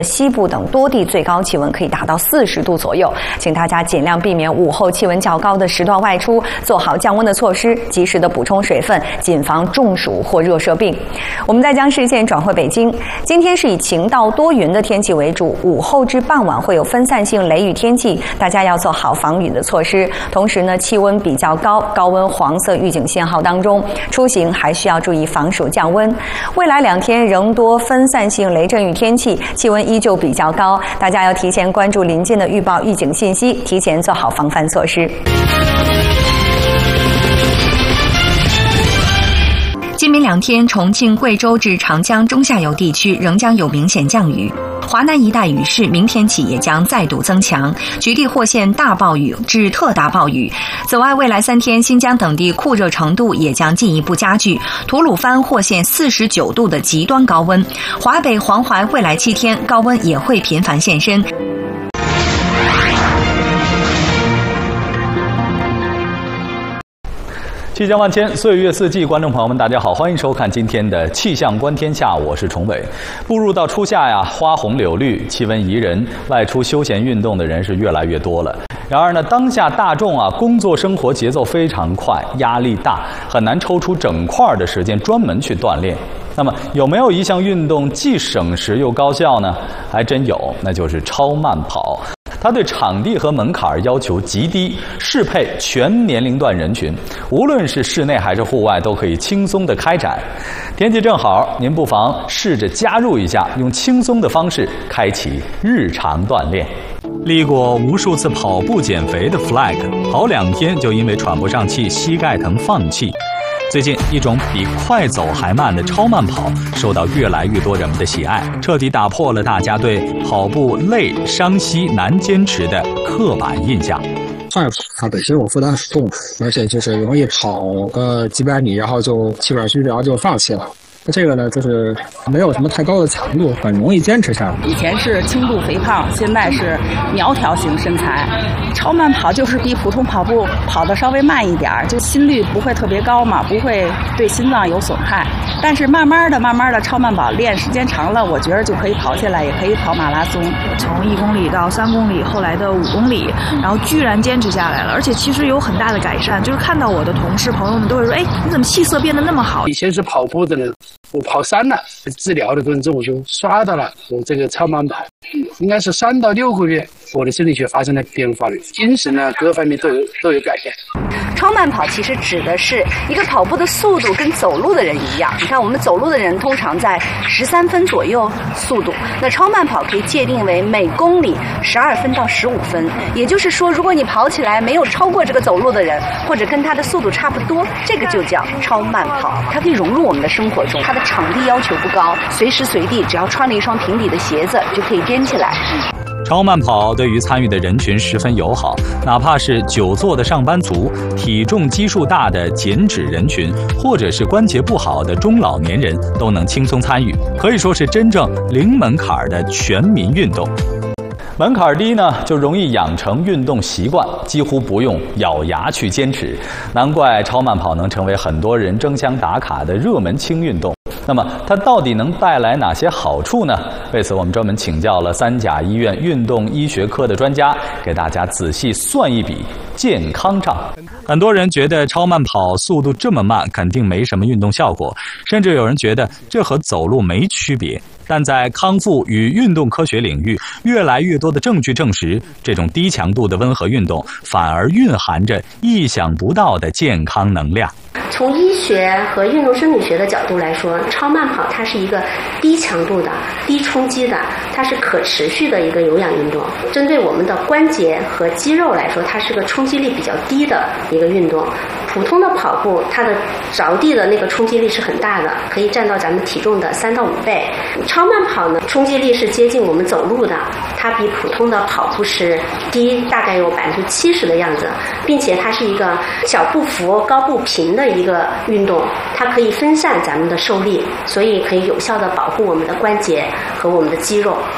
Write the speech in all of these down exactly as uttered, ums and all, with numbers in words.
西部等多地最高气温可以达到四十度左右，请大家尽量避免午后气温较高的时段外出，做好降温的措施，及时的补充水分，谨防中暑或热射病。我们再将视线转回北京，今天是以晴到多云的天气为主，午后至傍晚会有分散性雷雨天气，大家要做好防雨的措施。同时呢，气温比较高，高温黄色预警信号当中，出行还需要注意防暑降温。未来两天仍多分散性雷阵雨天气，气温依旧比较高，大家要提前关注临近的预报预警信息，提前做好防范措施。 今明两天，重庆、贵州至长江中下游地区仍将有明显降雨，华南一带雨势明天起也将再度增强，局地或现大暴雨至特大暴雨。此外，未来三天，新疆等地酷热程度也将进一步加剧，吐鲁番或现四十九度的极端高温，华北、黄淮未来七天高温也会频繁现身。 气象万千，岁月四季，观众朋友们，大家好，欢迎收看今天的气象观天下，我是崇伟。步入到初夏呀，花红柳绿，气温宜人，外出休闲运动的人是越来越多了。然而呢，当下大众啊，工作生活节奏非常快，压力大，很难抽出整块的时间专门去锻炼。那么，有没有一项运动既省时又高效呢？还真有，那就是超慢跑。它对场地和门槛要求极低，适配全年龄段人群，无论是室内还是户外都可以轻松的开展。天气正好，您不妨试着加入一下，用轻松的方式开启日常锻炼。立过无数次跑步减肥的 flag， 跑两天就因为喘不上气、膝盖疼放弃。最近，一种比快走还慢的超慢跑受到越来越多人们的喜爱，彻底打破了大家对跑步累、伤膝、难坚持的刻板印象。 快跑它本身我负担很重，而且就是容易跑个几百米，然后就气管虚，然后就放弃了。那这个呢，就是没有什么太高的强度，很容易坚持下来。 以前是轻度肥胖，现在是苗条型身材。超慢跑就是比普通跑步跑得稍微慢一点，就心率不会特别高嘛，不会对心脏有损害。但是慢慢的、慢慢的超慢跑练时间长了，我觉得就可以跑起来，也可以跑马拉松。 从一公里到三公里，后来的五公里，然后居然坚持下来了，而且其实有很大的改善。就是看到我的同事朋友们都会说：“哎，你怎么气色变得那么好？” 以前是跑步的人。我跑山了，治疗的过程中我就刷到了我这个超慢跑，应该是三到六个月，我的身体就发生了变化，精神呢各方面都有都有改变。 超慢跑其实指的是一个跑步的速度跟走路的人一样，你看我们走路的人通常在十三分左右速度，那超慢跑可以界定为每公里十二分到十五分，也就是说，如果你跑起来没有超过这个走路的人，或者跟他的速度差不多，这个就叫超慢跑。它可以融入我们的生活中，它的场地要求不高，随时随地只要穿了一双平底的鞋子就可以颠起来。 超慢跑对于参与的人群十分友好，哪怕是久坐的上班族、体重基数大的减脂人群，或者是关节不好的中老年人，都能轻松参与，可以说是真正零门槛的全民运动。门槛低呢，就容易养成运动习惯，几乎不用咬牙去坚持。难怪超慢跑能成为很多人争相打卡的热门轻运动。那么它到底能带来哪些好处呢？为此我们专门请教了三甲医院运动医学科的专家，给大家仔细算一笔健康账。很多人觉得超慢跑速度这么慢，肯定没什么运动效果，甚至有人觉得这和走路没区别。但在康复与运动科学领域，越来越多的证据证实，这种低强度的温和运动反而蕴含着意想不到的健康能量。 从医学和运动生理学的角度来说，超慢跑它是一个低强度的、低冲击的，它是可持续的一个有氧运动。针对我们的关节和肌肉来说，它是个冲击力比较低的一个运动。普通的跑步，它的着地的那个冲击力是很大的，可以占到咱们体重的三到五倍。超慢跑呢，冲击力是接近我们走路的，它比普通的跑步是低，大概有百分之七十的样子，并且它是一个小步幅、高步频的一个运动，它可以分散咱们的受力，所以可以有效的保护我们的关节和我们的肌肉。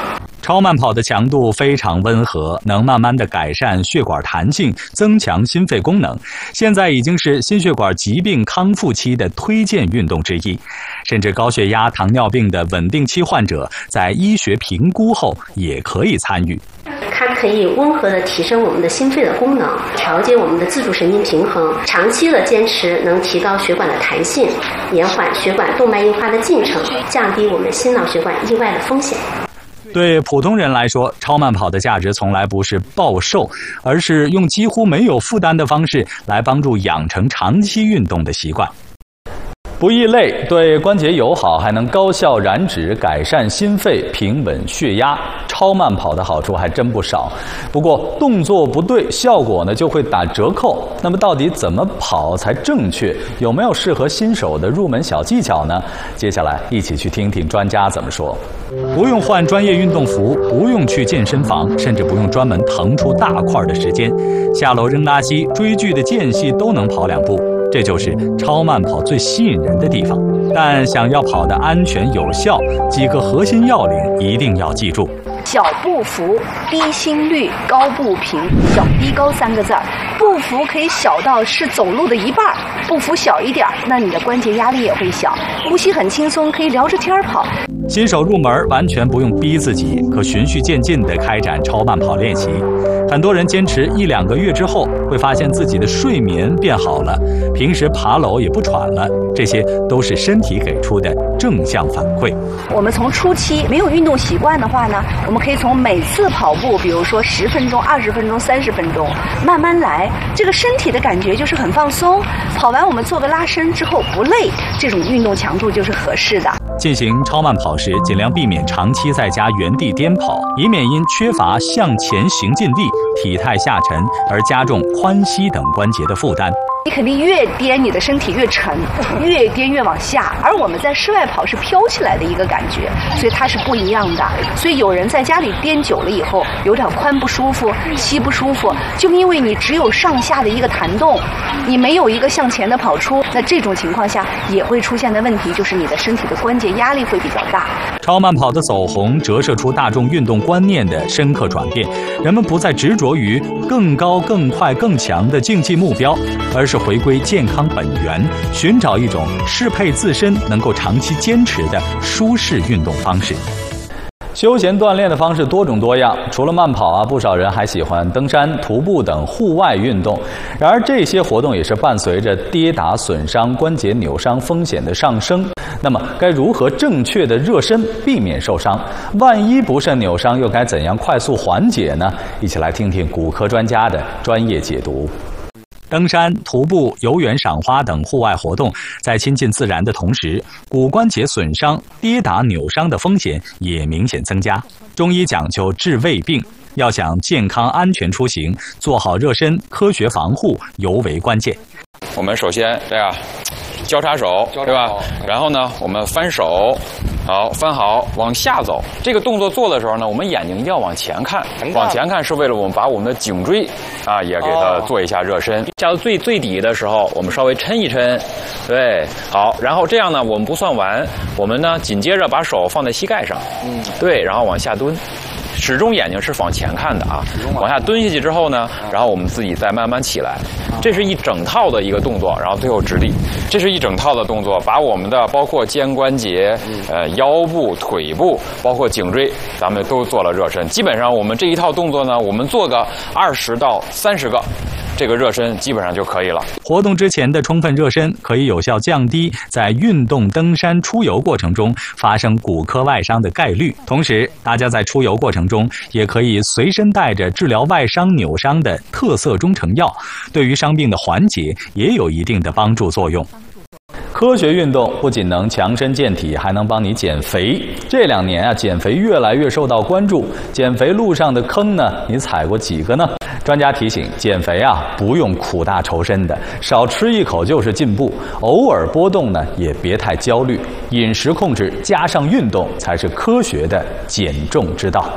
超慢跑的强度非常温和，能慢慢的改善血管弹性，增强心肺功能。现在已经是心血管疾病康复期的推荐运动之一，甚至高血压、糖尿病的稳定期患者在医学评估后也可以参与。 它可以温和地提升我们的心肺的功能，调节我们的自主神经平衡。长期的坚持能提高血管的弹性，延缓血管动脉硬化的进程，降低我们心脑血管意外的风险。 对普通人来说，超慢跑的价值从来不是暴瘦，而是用几乎没有负担的方式来帮助养成长期运动的习惯。不易累，对关节友好，还能高效燃脂，改善心肺，平稳血压。超慢跑的好处还真不少，不过动作不对，效果呢就会打折扣。那么到底怎么跑才正确？有没有适合新手的入门小技巧呢？接下来一起去听听专家怎么说。不用换专业运动服，不用去健身房，甚至不用专门腾出大块的时间，下楼扔垃圾、追剧的间隙都能跑两步。这就是超慢跑最吸引人的地方。但想要跑得安全有效，几个核心要领一定要记住： 小步幅、低心率、高步频，小低高三个字儿。步幅可以小到是走路的一半，步幅小一点，那你的关节压力也会小，呼吸很轻松，可以聊着天跑。 新手入门完全不用逼自己，可循序渐进地开展超慢跑练习。很多人坚持一两个月之后，会发现自己的睡眠变好了，平时爬楼也不喘了，这些都是身体给出的正向反馈。 我们从初期没有运动习惯的话呢，我们可以从每次跑步，比如说十分钟、二十分钟、三十分钟，慢慢来。这个身体的感觉就是很放松，跑完我们做个拉伸之后不累，这种运动强度就是合适的。 进行超慢跑时，尽量避免长期在家原地颠跑，以免因缺乏向前行进力、体态下沉而加重髋膝等关节的负担。 你肯定越颠，你的身体越沉，越颠越往下。而我们在室外跑是飘起来的一个感觉，所以它是不一样的。所以有人在家里颠久了以后，有点髋不舒服、膝不舒服，就因为你只有上下的一个弹动，你没有一个向前的跑出。那这种情况下也会出现的问题，就是你的身体的关节压力会比较大。 超慢跑的走红折射出大众运动观念的深刻转变，人们不再执着于更高、更快、更强的竞技目标，而是回归健康本源，寻找一种适配自身、能够长期坚持的舒适运动方式。休闲锻炼的方式多种多样，除了慢跑啊，不少人还喜欢登山、徒步等户外运动。然而，这些活动也是伴随着跌打损伤、关节扭伤风险的上升。那么，该如何正确的热身，避免受伤？万一不慎扭伤，又该怎样快速缓解呢？一起来听听骨科专家的专业解读。登山、徒步、游园赏花等户外活动，在亲近自然的同时，骨关节损伤、跌打扭伤的风险也明显增加。中医讲究治未病，要想健康安全出行，做好热身、科学防护尤为关键。 我们首先这样交叉手，对吧？然后呢，我们翻手。好，翻好，往下走。这个动作做的时候呢，我们眼睛一定要往前看，往前看是为了我们把我们的颈椎啊也给它做一下热身。下到最最底的时候，我们稍微抻一抻，对，好，然后这样呢，我们不算完，我们呢紧接着把手放在膝盖上，嗯，对，然后往下蹲。始终眼睛是往前看的啊，往下蹲下去之后呢，然后我们自己再慢慢起来，这是一整套的一个动作，然后最后直立，这是一整套的动作，把我们的包括肩关节、呃腰部、腿部，包括颈椎，咱们都做了热身。基本上我们这一套动作呢，我们做个二十到三十个。这个热身基本上就可以了。 活动之前的充分热身可以有效降低在运动、登山、出游过程中发生骨科外伤的概率。同时，大家在出游过程中也可以随身带着治疗外伤、扭伤的特色中成药，对于伤病的缓解也有一定的帮助作用。科学运动不仅能强身健体，还能帮你减肥。这两年啊，减肥越来越受到关注。减肥路上的坑呢，你踩过几个呢？专家提醒，减肥啊，不用苦大仇深的，少吃一口就是进步。偶尔波动呢，也别太焦虑。饮食控制加上运动，才是科学的减重之道。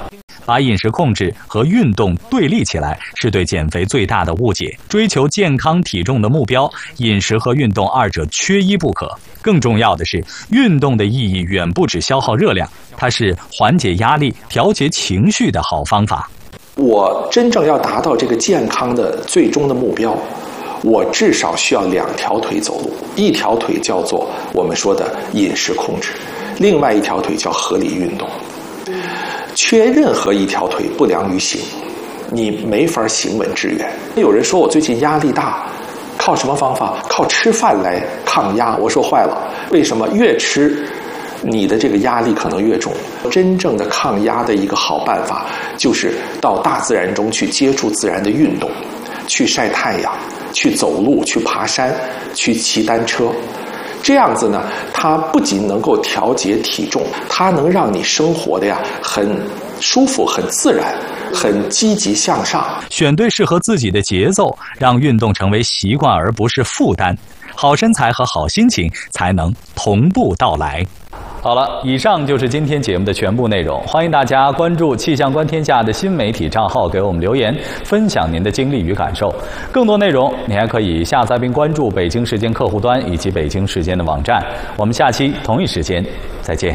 把饮食控制和运动对立起来，是对减肥最大的误解。追求健康体重的目标，饮食和运动二者缺一不可。更重要的是，运动的意义远不止消耗热量，它是缓解压力、调节情绪的好方法。 我真正要达到这个健康的最终的目标，我至少需要两条腿走路，一条腿叫做我们说的饮食控制，另外一条腿叫合理运动。缺任何一条腿不良于行，你没法行稳致远。有人说我最近压力大，靠什么方法？靠吃饭来抗压。我说坏了，为什么？越吃你的这个压力可能越重。真正的抗压的一个好办法，就是到大自然中去接触自然的运动，去晒太阳，去走路，去爬山，去骑单车。这样子呢，它不仅能够调节体重，它能让你生活的呀很舒服、很自然、很积极向上。 选对适合自己的节奏，让运动成为习惯而不是负担，好身材和好心情才能同步到来。好了，以上就是今天节目的全部内容。欢迎大家关注气象观天下的新媒体账号，给我们留言，分享您的经历与感受。更多内容，你还可以下载并关注北京时间客户端以及北京时间的网站。我们下期同一时间再见。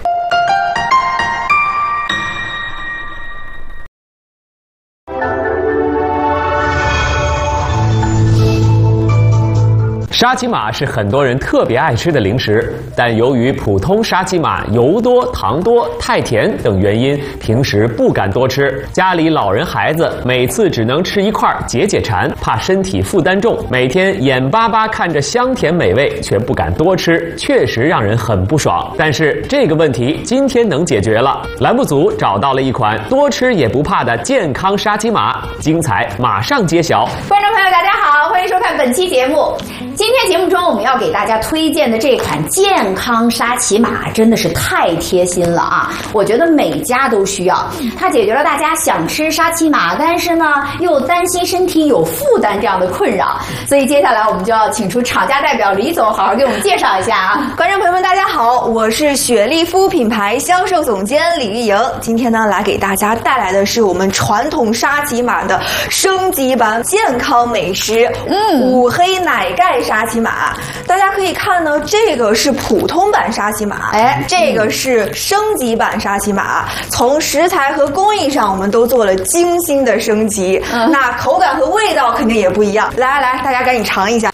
沙琪玛是很多人特别爱吃的零食，但由于普通沙琪玛油多、糖多、太甜等原因，平时不敢多吃。家里老人孩子每次只能吃一块解解馋，怕身体负担重，每天眼巴巴看着香甜美味，却不敢多吃，确实让人很不爽。但是这个问题今天能解决了，栏目组找到了一款多吃也不怕的健康沙琪玛，精彩马上揭晓。 观众朋友大家好，欢迎收看本期节目。今天节目中我们要给大家推荐的这款健康沙琪玛真的是太贴心了啊！我觉得每家都需要，它解决了大家想吃沙琪玛，但是呢又担心身体有负担这样的困扰。所以接下来我们就要请出厂家代表李总，好好给我们介绍一下啊！ 观众朋友们大家好，我是雪莉肤品牌销售总监李玉莹。今天呢来给大家带来的是我们传统沙琪玛的升级版健康美食，嗯，五黑奶盖沙琪玛。大家可以看呢，这个是普通版沙琪玛，哎，这个是升级版沙琪玛。从食材和工艺上，我们都做了精心的升级，嗯、那口感和味道肯定也不一样。来来来，大家赶紧尝一下。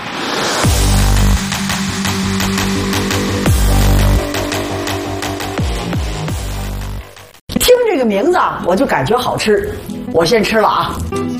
听这个名字啊，我就感觉好吃。我先吃了啊，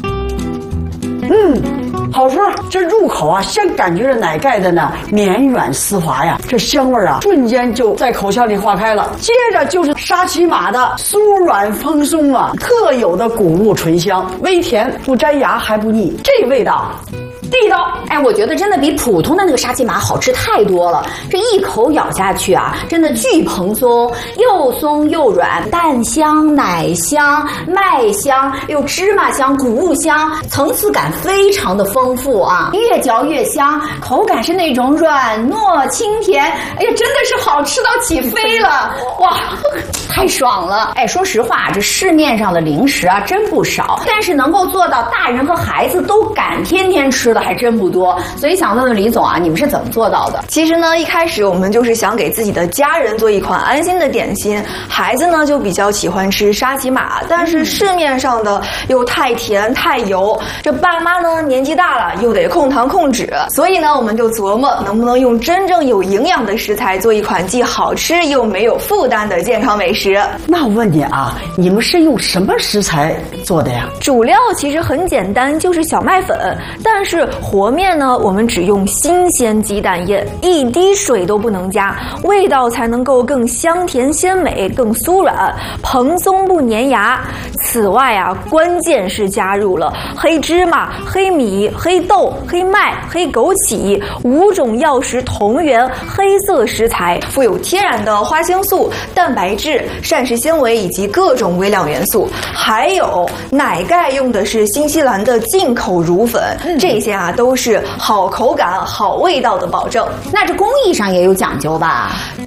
嗯。好说，这入口啊，先感觉着奶盖的呢绵软丝滑呀，这香味啊，瞬间就在口腔里化开了。接着就是沙琪玛的酥软蓬松啊，特有的谷物醇香，微甜不粘牙还不腻，这味道地道。 哎，我觉得真的比普通的那个沙琪玛好吃太多了。这一口咬下去啊，真的巨蓬松，又松又软，蛋香、奶香、麦香，又芝麻香、谷物香，层次感非常的丰富啊，越嚼越香，口感是那种软糯清甜，哎呀，真的是好吃到起飞了，哇，太爽了！哎，说实话，这市面上的零食啊真不少，但是能够做到大人和孩子都敢天天吃的还真不多。所以想问问李总啊，你们是怎么做到的？ 其实呢，一开始我们就是想给自己的家人做一款安心的点心，孩子呢就比较喜欢吃沙琪玛，但是市面上的又太甜太油，这爸妈呢年纪大了又得控糖控脂，所以呢我们就琢磨能不能用真正有营养的食材做一款既好吃又没有负担的健康美食。 那我问你啊，你们是用什么食材做的呀？ 主料其实很简单，就是小麦粉，但是和面呢我们只用新鲜鸡蛋液，一滴水都不能加，味道才能够更香甜鲜美，更酥软蓬松不粘牙。此外啊，关键是加入了黑芝麻、黑米、黑豆、黑麦、黑枸杞五种药食同源黑色食材，富有天然的花青素、蛋白质、膳食纤维以及各种微量元素。还有奶盖用的是新西兰的进口乳粉，嗯、这些啊都是好口感、好味道的保证。 那这工艺上也有讲究吧？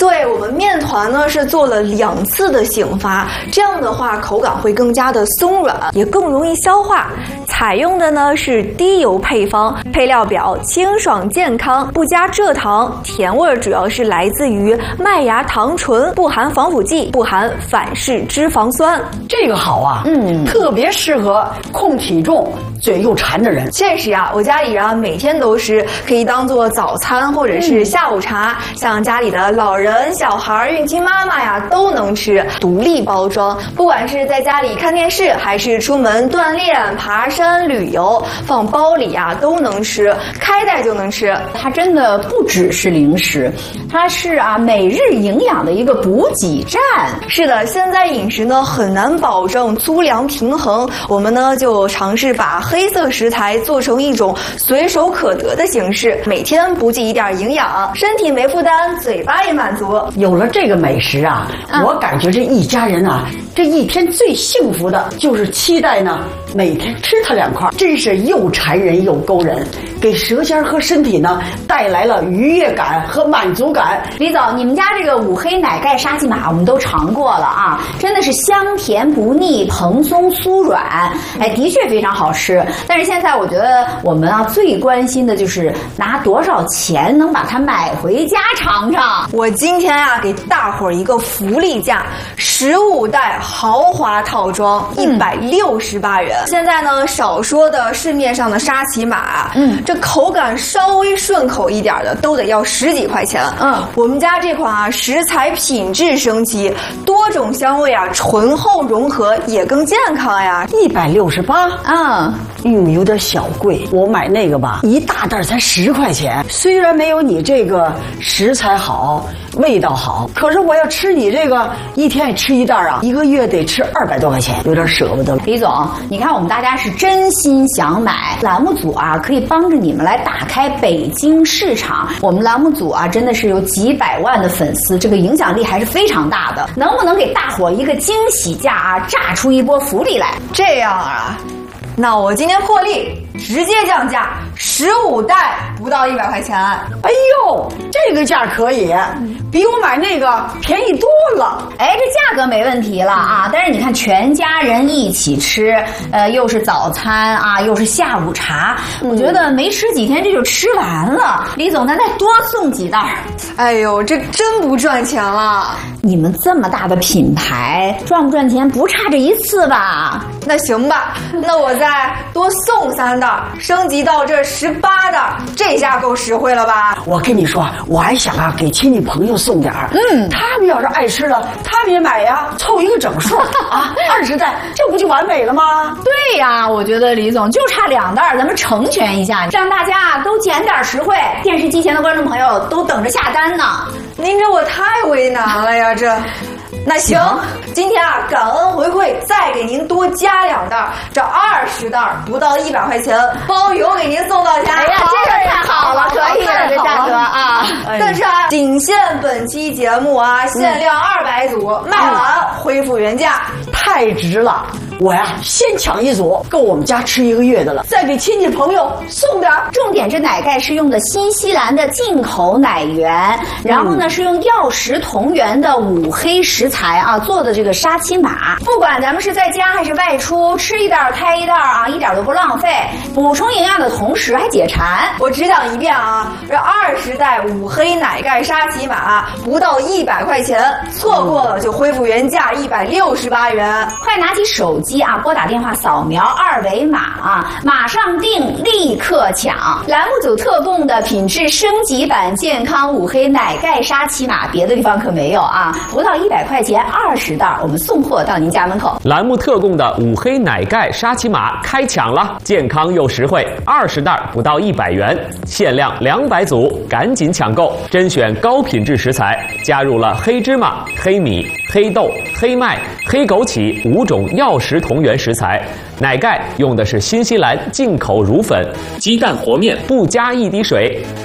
对，我们面团呢是做了两次的醒发，这样的话口感会更加的松软，也更容易消化。采用的呢是低油配方，配料表清爽健康，不加蔗糖，甜味主要是来自于麦芽糖醇，不含防腐剂，不含反式脂肪酸。 这个好啊，嗯，特别适合控体重、嘴又馋的人。 确实啊，我家里人每天都吃，可以当做早餐或者是下午茶，嗯、像家里的老人、小孩、孕期妈妈呀都能吃。独立包装，不管是在家里看电视，还是出门锻炼、爬山、旅游，放包里啊都能吃，开袋就能吃。 它真的不只是零食，它是啊每日营养的一个补给站。 是的，现在饮食呢很难保证粗粮平衡，我们呢就尝试把黑色食材做成一种随手可得的形式，每天补给一点营养，身体没负担，嘴巴也满足。 有了这个美食啊，嗯、我感觉这一家人啊，这一天最幸福的就是期待呢每天吃它两块，真是又馋人又勾人，给舌尖和身体呢带来了愉悦感和满足感。 李总，你们家这个五黑奶盖沙琪玛我们都尝过了啊，真的是香甜不腻，蓬松酥软，哎，的确非常好吃。但是现在我觉得我们啊最关心的就是拿多少钱能把它买回家尝尝。 我今天啊给大伙儿一个福利价，十五袋豪华套装，一百六十八元。嗯、现在呢，少说的市面上的沙琪玛，嗯，这口感稍微顺口一点的都得要十几块钱。嗯，我们家这款啊，食材品质升级，多种香味啊，醇厚融合，也更健康呀。 一百六十八，嗯，嗯，有点小贵。我买那个吧，一大袋才十块钱。虽然没有你这个食材好，味道好，可是我要吃你这个，一天也吃一袋啊，一个月得吃二百多块钱，有点舍不得了。 李总，你看我们大家是真心想买，栏目组啊可以帮着你们来打开北京市场。我们栏目组啊真的是有几百万的粉丝，这个影响力还是非常大的。能不能给大伙一个惊喜价啊，炸出一波福利来？ 这样啊，那我今天破例直接降价，十五袋不到一百块钱。 哎呦，这个价可以，比我买那个便宜多了。 哎，这价格没问题了啊！但是你看，全家人一起吃，呃，又是早餐啊，又是下午茶，嗯、我觉得没吃几天这就吃完了。李总，咱再多送几袋。 哎呦，这真不赚钱了。 你们这么大的品牌，赚不赚钱不差这一次吧？ 那行吧，那我再多送三袋，升级到这十八袋，这下够实惠了吧？ 我跟你说，我还想啊，给亲戚朋友送点儿。嗯，他们要是爱吃了，他们也买呀，凑一个整数啊，二十袋，这不就完美了吗？ 对呀，我觉得李总就差两袋，咱们成全一下，让大家都捡点实惠。电视机前的观众朋友都等着下单呢。 您这我太为难了呀，这。那行，今天啊，感恩回馈，再给您多加两袋，这二十袋不到一百块钱，包邮给您送到家。 哎呀，这个太好了，可以了，这价格啊！ 但是啊，仅限本期节目啊，限量二百组，卖完恢复原价， 太值了。我呀，先抢一组，够我们家吃一个月的了。再给亲戚朋友送点。 重点，这奶盖是用的新西兰的进口奶源，然后呢、嗯、是用药食同源的五黑食材啊做的这个沙琪玛。不管咱们是在家还是外出，吃一袋开一袋啊，一点都不浪费。补充营养的同时还解馋。 我只讲一遍啊，这二十袋五黑奶盖沙琪玛不到一百块钱，错过了就恢复原价一百六十八元。 快拿起手机啊，拨打电话扫描二维码啊，马上订，立刻抢！栏目组特供的品质升级版健康五黑奶盖沙琪玛，别的地方可没有啊！不到一百块钱，二十袋，我们送货到您家门口。 栏目特供的五黑奶盖沙琪玛开抢了，健康又实惠，二十袋不到一百元，限量两百组，赶紧抢购！甄选高品质食材，加入了黑芝麻、黑米、黑豆、黑麦、黑枸杞五种药食同源食材。奶盖用的是新西兰进口乳粉，鸡蛋和面不加一滴水，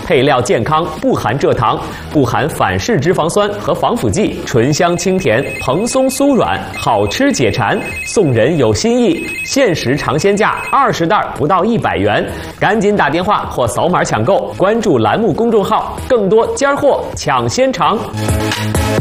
配料健康，不含蔗糖，不含反式脂肪酸和防腐剂，醇香清甜，蓬松酥软，好吃解馋。送人有心意，限时尝鲜价二十袋不到一百元，赶紧打电话或扫码抢购，关注栏目公众号，更多尖货抢先尝。